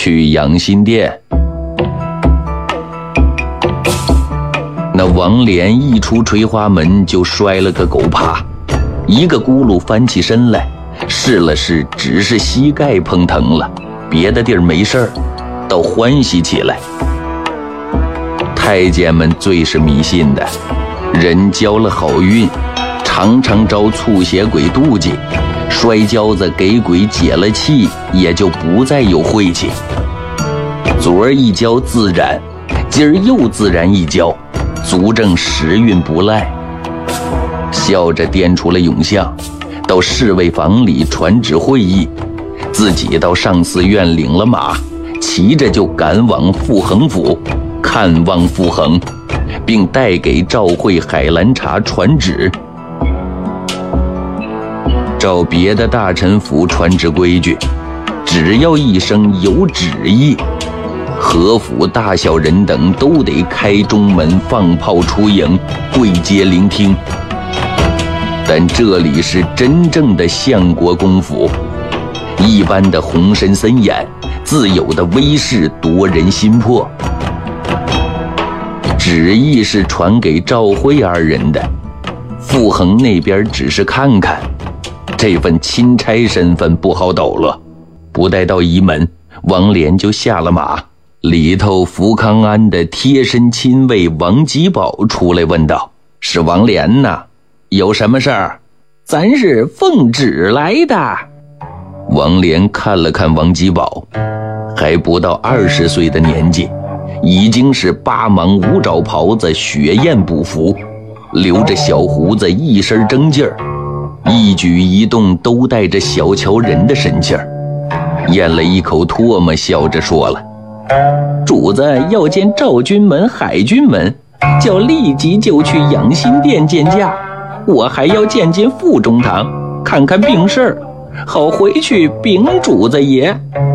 去养心殿。那王莲一出垂花门就摔了个狗趴，一个轱辘翻起身来，试了试，只是膝盖碰疼了，别的地儿没事儿，倒欢喜起来。太监们最是迷信的，人交了好运，常常招促邪鬼妒忌，摔跤子给鬼解了气，也就不再有晦气。昨儿一跤自然，今儿又自然一跤，足证时运不赖。笑着颠出了永巷，到侍卫房里传旨会议，自己到上寺院领了马，骑着就赶往傅恒府看望傅恒，并带给赵会海兰察传旨。照别的大臣府传旨规矩，只要一声有旨意，何府大小人等都得开中门放炮出迎，跪阶聆听。但这里是真正的相国公府，一般的红身森严，自有的威势夺人心魄。旨意是传给赵会二人的，傅恒那边只是看看，这份钦差身份不好抖了。不待到仪门，王莲就下了马，里头福康安的贴身亲卫王吉宝出来问道：“是王莲呐，有什么事儿？”“咱是奉旨来的。”王莲看了看王吉宝，还不到20岁的年纪，已经是八芒五爪袍子，雪艳补服，留着小胡子，一身正劲儿，一举一动都带着小瞧人的神气儿。咽了一口唾沫，笑着说了：“主子要见赵军门、海军门，叫立即就去养心殿见驾。我还要见见傅中堂，看看病事儿，好回去禀主子爷。”